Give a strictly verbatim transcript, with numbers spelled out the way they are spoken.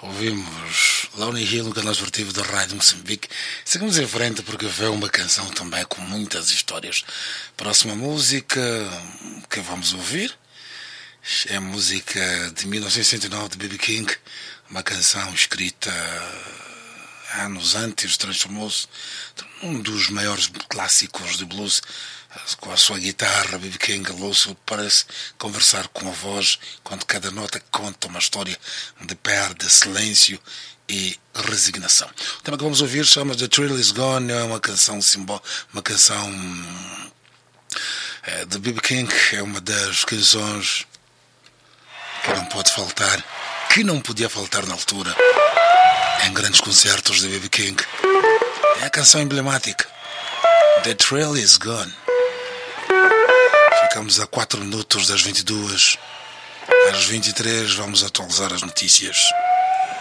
Ouvimos Lonely Hill no canal esportivo da Rádio Moçambique. Seguimos em frente porque veio uma canção também com muitas histórias. Próxima música que vamos ouvir é a música de mil novecentos e sessenta e nove de B B King, uma canção escrita anos antes, transformou-se num dos maiores clássicos de blues. Com a sua guitarra, B B King Louço parece conversar com a voz, quando cada nota conta uma história de perda, silêncio e resignação. O tema que vamos ouvir chama The Thrill Is Gone, é uma canção simbólica, uma canção é, de B B King, é uma das canções que não pode faltar, que não podia faltar na altura, em grandes concertos de B B King. É a canção emblemática, The Thrill Is Gone. Ficamos a quatro minutos das vinte e duas. Às vinte e três vamos atualizar as notícias.